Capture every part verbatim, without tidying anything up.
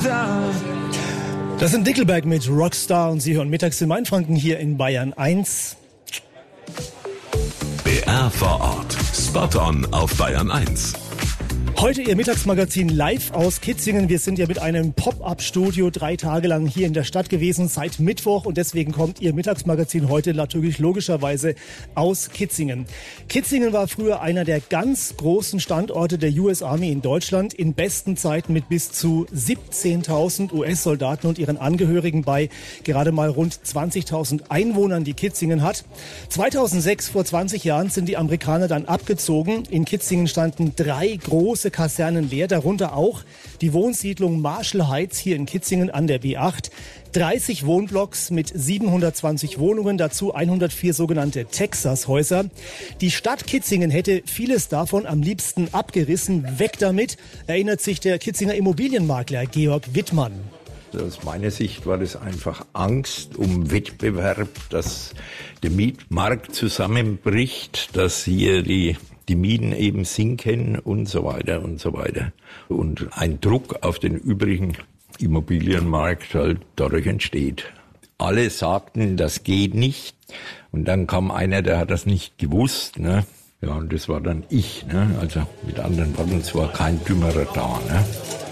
Das sind Nickelback mit Rockstar und Sie hören mittags in Mainfranken hier in Bayern eins. B R vor Ort. Spot on auf Bayern eins. Heute Ihr Mittagsmagazin live aus Kitzingen. Wir sind ja mit einem Pop-Up-Studio drei Tage lang hier in der Stadt gewesen, seit Mittwoch. Und deswegen kommt Ihr Mittagsmagazin heute natürlich logischerweise aus Kitzingen. Kitzingen war früher einer der ganz großen Standorte der U S Army in Deutschland. In besten Zeiten mit bis zu siebzehntausend U S-Soldaten und ihren Angehörigen bei gerade mal rund zwanzigtausend Einwohnern, die Kitzingen hat. zweitausendsechs, vor zwanzig Jahren, sind die Amerikaner dann abgezogen. In Kitzingen standen drei große Kasernen leer, darunter auch die Wohnsiedlung Marshall Heights hier in Kitzingen an der B acht. dreißig Wohnblocks mit siebenhundertzwanzig Wohnungen, dazu hundertvier sogenannte Texas-Häuser. Die Stadt Kitzingen hätte vieles davon am liebsten abgerissen. Weg damit, erinnert sich der Kitzinger Immobilienmakler Georg Wittmann. Aus meiner Sicht war das einfach Angst um Wettbewerb, dass der Mietmarkt zusammenbricht, dass hier die die Mieten eben sinken und so weiter und so weiter. Und ein Druck auf den übrigen Immobilienmarkt halt dadurch entsteht. Alle sagten, das geht nicht. Und dann kam einer, der hat das nicht gewusst, ne? Ja, und das war dann ich, ne? Also mit anderen Worten, es war kein Dümmerer da, ne?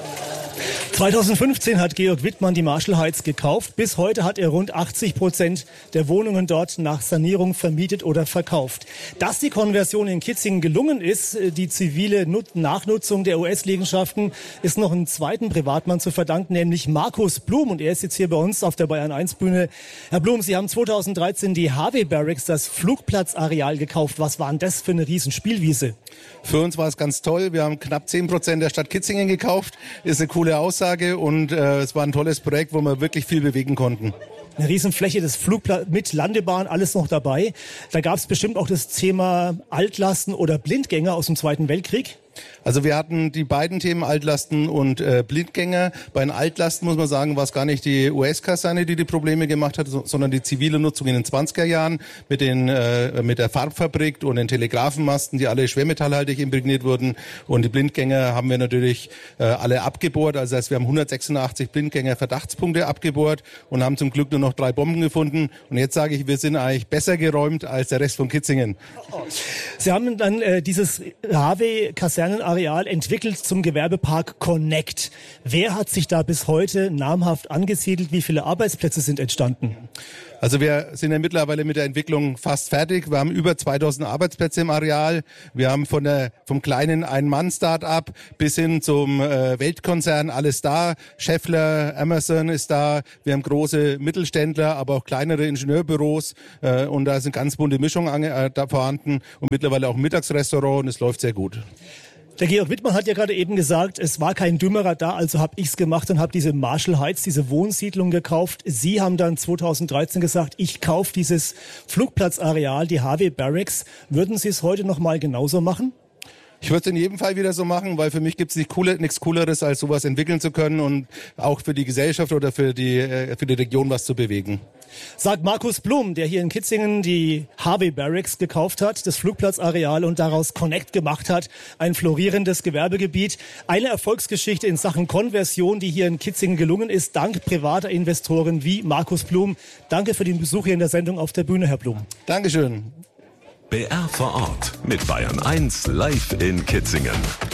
zweitausendfünfzehn hat Georg Wittmann die Marshall Heights gekauft. Bis heute hat er rund achtzig Prozent der Wohnungen dort nach Sanierung vermietet oder verkauft. Dass die Konversion in Kitzingen gelungen ist, die zivile Nachnutzung der U S-Liegenschaften, ist noch einem zweiten Privatmann zu verdanken, nämlich Markus Blum. Und er ist jetzt hier bei uns auf der Bayern eins Bühne. Herr Blum, Sie haben zweitausenddreizehn die Harvey Barracks, das Flugplatzareal, gekauft. Was war denn das für eine Riesenspielwiese? Für uns war es ganz toll. Wir haben knapp zehn Prozent der Stadt Kitzingen gekauft. Ist eine coole Aussage und äh, es war ein tolles Projekt, wo wir wirklich viel bewegen konnten. Eine Riesenfläche, das Flugplatz mit Landebahn, alles noch dabei. Da gab es bestimmt auch das Thema Altlasten oder Blindgänger aus dem Zweiten Weltkrieg. Also wir hatten die beiden Themen Altlasten und äh, Blindgänger. Bei den Altlasten muss man sagen, war es gar nicht die U S-Kaserne, die die Probleme gemacht hat, so, sondern die zivile Nutzung in den zwanziger Jahren mit den äh, mit der Farbfabrik und den Telegrafenmasten, die alle schwermetallhaltig imprägniert wurden. Und die Blindgänger haben wir natürlich äh, alle abgebohrt. Also das heißt, wir haben hundertsechsundachtzig Blindgänger-Verdachtspunkte abgebohrt und haben zum Glück nur noch drei Bomben gefunden. Und jetzt sage ich, wir sind eigentlich besser geräumt als der Rest von Kitzingen. Sie haben dann äh, dieses Harvey-Kaserne Areal entwickelt zum Gewerbepark Connect. Wer hat sich da bis heute namhaft angesiedelt? Wie viele Arbeitsplätze sind entstanden? Also wir sind ja mittlerweile mit der Entwicklung fast fertig. Wir haben über zweitausend Arbeitsplätze im Areal. Wir haben von der, vom kleinen Ein-Mann-Start-up bis hin zum äh, Weltkonzern alles da. Schaeffler, Amazon ist da. Wir haben große Mittelständler, aber auch kleinere Ingenieurbüros. Äh, und da ist eine ganz bunte Mischung an, äh, da vorhanden. Und mittlerweile auch ein Mittagsrestaurant und es läuft sehr gut. Der Georg Wittmann hat ja gerade eben gesagt, es war kein Dümmerer da, also habe ich's gemacht und habe diese Marshall Heights, diese Wohnsiedlung gekauft. Sie haben dann zweitausenddreizehn gesagt, ich kaufe dieses Flugplatzareal, die Harvey Barracks. Würden Sie es heute noch mal genauso machen? Ich würde es in jedem Fall wieder so machen, weil für mich gibt es nicht coole, nichts Cooleres, als sowas entwickeln zu können und auch für die Gesellschaft oder für die, für die Region was zu bewegen. Sagt Markus Blum, der hier in Kitzingen die Harvey Barracks gekauft hat, das Flugplatzareal, und daraus Connect gemacht hat, ein florierendes Gewerbegebiet. Eine Erfolgsgeschichte in Sachen Konversion, die hier in Kitzingen gelungen ist, dank privater Investoren wie Markus Blum. Danke für den Besuch hier in der Sendung auf der Bühne, Herr Blum. Dankeschön. B R vor Ort mit Bayern eins live in Kitzingen.